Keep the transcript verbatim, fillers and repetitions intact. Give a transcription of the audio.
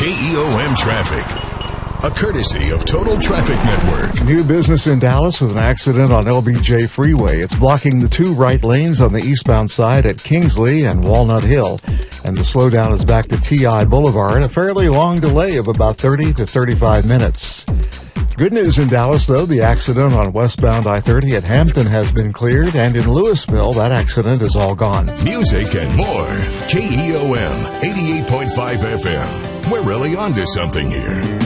K E O M traffic, a courtesy of Total Traffic Network. New business in Dallas with an accident on L B J Freeway. It's blocking the two right lanes on the eastbound side at Kingsley and Walnut Hill. And the slowdown is back to T I Boulevard, a fairly long delay of about thirty to thirty-five minutes. Good news in Dallas, though. The accident on westbound I thirty at Hampton has been cleared, and in Louisville, that accident is all gone. Music and more. K E O M eighty-eight point five F M. We're really onto something here.